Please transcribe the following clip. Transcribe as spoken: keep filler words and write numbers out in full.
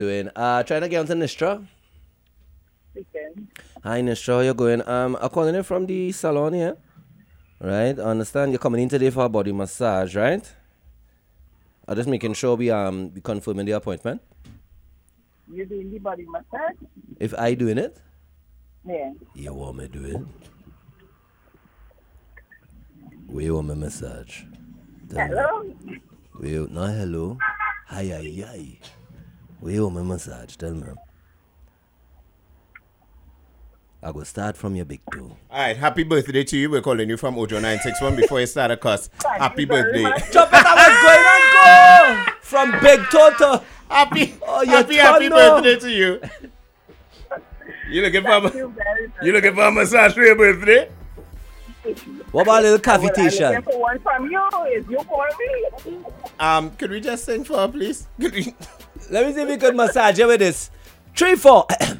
Doing? Uh, trying to get onto Nistra. Speaking. Hi, Nistra. How you going? Um, I'm calling you from the salon here. Right? I understand you're coming in today for a body massage, right? I'm just making sure we um we confirming the appointment. You doing the body massage? If I doing it, Yeah. you want me do it? Where you want me massage? Tell me. Hello? Where you, not hello. Hi, hi, hi. Where you want me massage? Tell me. I go start from your big toe. All right, happy birthday to you. We're calling you from Ojo nine six one before you start a cuss. Thank Happy you very birthday. much. Chop it, what's going on, go? From Big Toto. Happy, Oh, you're happy, happy done now. birthday to you. You looking for Thank a, you very much. you looking for a massage for your birthday? What about a little Well, I'm cavitation? looking for one from you. Is you for me? Um, could we just sing for her, please? Could we- Let me see if we could massage you with this. Three, four.